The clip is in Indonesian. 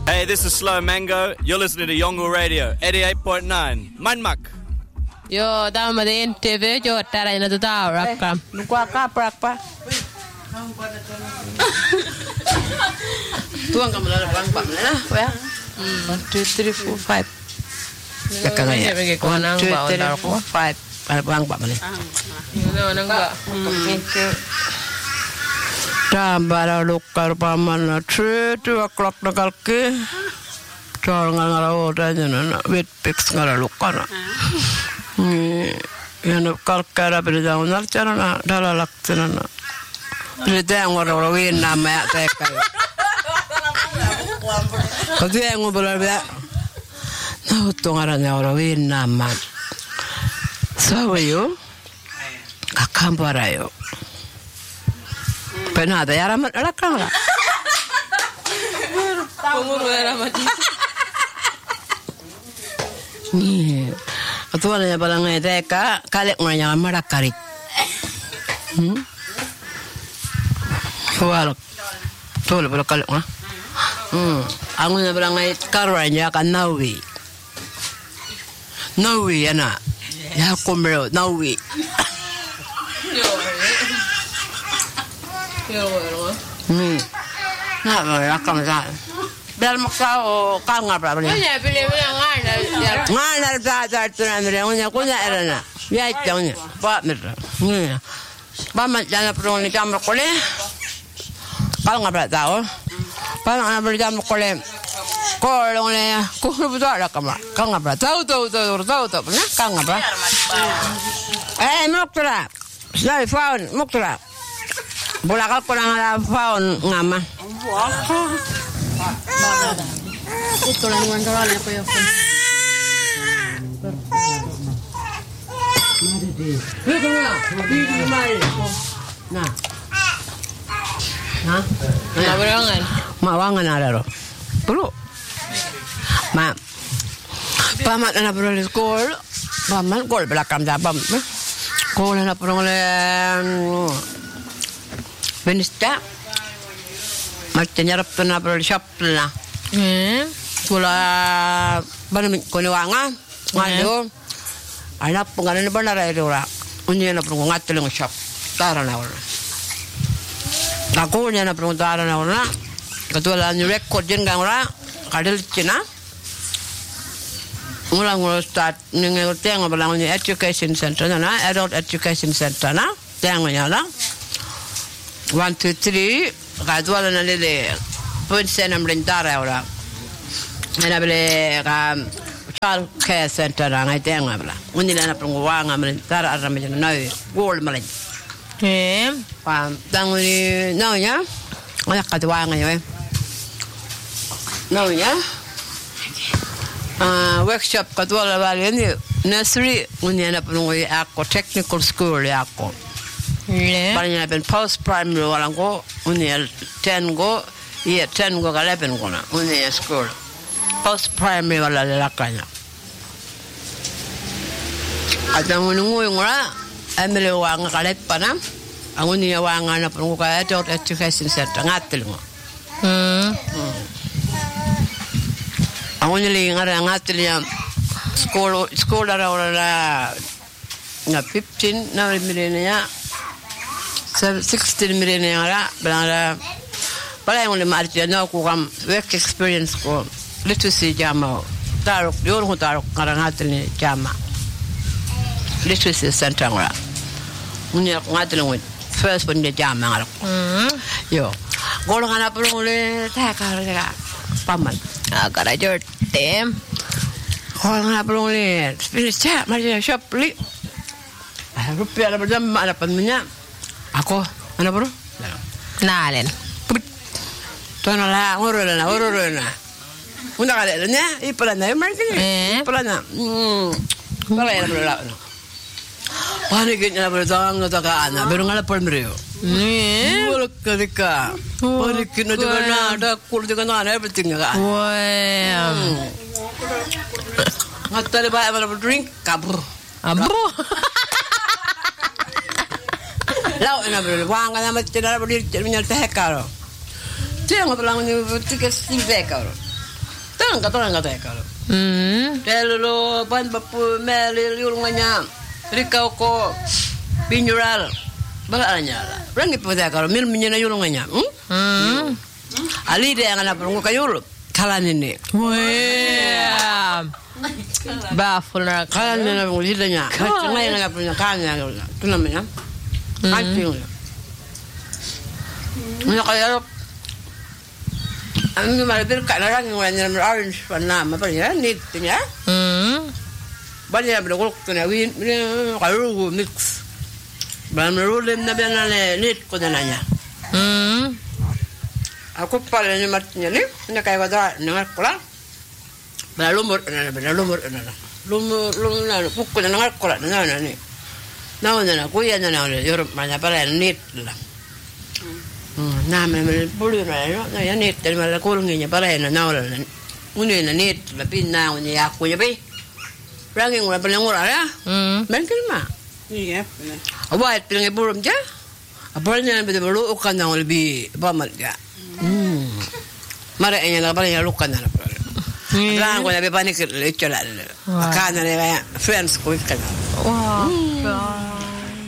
Hey, this is Slow Mango. You're listening to Yongle Radio, 88.9. Manmak. Yo, tama din TV yo taray na tao rakam. Nukwa ka prakpa. Tuang kamu lah bang pak lah, ya. 1, 2, 3, 4, 5. Lekang aja. 1, 2, 3, 4, 5. Ada bang pak mana? Nang ba. Tambara lokar pamana 3 o'clock na kalke. Char ngara oda jana wet pix ngara lokana. Yana kalkara berda unar chana dala laktana. Berda ngora win nama ya teka. Kau yang ngobrol berda. Nah utongara ngora win nama. Sawayo kakambarayo. Penada ya ramat rakang lah. Penguru ya ramat. Ni, atualnya balangai teka kalek nganya marakarit. Kual, tuh boleh kalek mah. Angunya balangai karanya kan nawi. Nawi ya nak. Ya kumbro nawi. Nah, rakam sah. Biar maksa kang apa ni? Punya pilih ngana. Ngana dah tu nak mereka punya erana. Ya itu ni, pak mereka. Ni, pak macam perlu ni jam berkoleh. Kalau ngapa tahu? Pak nak berjam berkoleh. Kalau ni, kau betul rakam lah. Kau ngapa tahu? Pernah kau ngapa? Muktura. Saya faun muktura. Bola kau kurang ada faun ngama. Itu lah yang orang apa ya? Nah. Mawangan. Mawangan ada loh. Perlu. Pamat anak perlu di sekolah. Pamat sekolah belakang jabam. Sekolah anak perlu Benista. Macam nyarap tu nak perlu shop lah. Sekolah mana kau wanga ngadu. Anak pengaruh benar itu orang. Unya anak perlu ngatur dengan shop. Taran orang. Aku unya anak perlu taran orang. Ketua lanjut rekod jengang orang. Kadal Cina. Ngulang start nengai tengok belangnya education center na adult education center na tengoknya lah. 1, 2, 3 kadua na lele pun sana merintara orang. Mana boleh child care center na ngai tengok bela. Unila na penguang merintara arah macam na gold malah. Tanggung ni naunya. Anak kadua ngai. Naunya. Workshop kadua la bali ni nursery unya na penunggu aku technical school aku. Banyak pen post primary orang ko unya 10 go 10 go kalau pen ko na unya school post primary wala lakanya. Ada menunggu ngora ambil wang kalet panam angunya wang na penunggu kaya adult education center ngatil ngo. Angunya li ngara ngatil yang school ada orang na 15 na milenia 16 milenia ngara belanda balai ngole martia na ku kam work experience ko literacy jama taruk yor ko taruk ngara ngatil ni jama literacy center ngara unya ngatil ngoi first pun dia jama ngara yo golo ngana perlu le ta ka paman Agak aja tem. Kalau ngana perlu le spirit chat mari shop li rupiah ada berjam ada penuhnya aku mana perlu Nalen. tuan lah ururana unda kali nya ipalana marketing ipalana balai ada berla panik nya berjang ngata ka ana baru ngala permrio Ni. bolak ketika panik nya juga ada kul juga ana everything ka Wah. ngatal ba ada drink kabur Abu. Lau ina bro, wang ana macam mana berdiri terminal teh karo. Tiang apa lang ni tiket sim teh karo. Katoran kalau. Delo ban bapu meli yulunganya. Rikau ko binjural. Balanya lah. Rangi pada kalau mil minyana yulunganya. Ali dia ngana perungu kayul. Kalan ini. Wah. Bafulna kalan ini mulidanya. Ngai ngana punya kannya. Itu namanya. Kancing. Ini kayak Ang malapit ka na lang yung orange na mapalya nit niya. Banya blog na win karu mix. Ban rolem na bana nit ko na niya. Ako pala ni matnya ni na kay wada na kula. Ba lumur na. Lumur na pukko na kula na ni. Na kuya na Europe manya pala nit lang. Namen bulu na ya net del mala kulnginya pare na nawla uni na net la pinna uni aku ya be rangi ngura pelengura ya mungkin ma iya awat pelengi burum ja apalnya be bulu ukan na lebih pamal ja mara enya la pare ya lukan na ran ko ya be panik le chola kana le friends ko kan wah